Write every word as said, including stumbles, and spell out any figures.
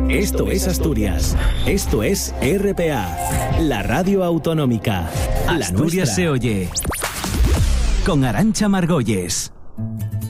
Esto es Asturias. Esto es R P A, la radio autonómica. La Asturias nuestra. se oye. Con Arantxa Margolles.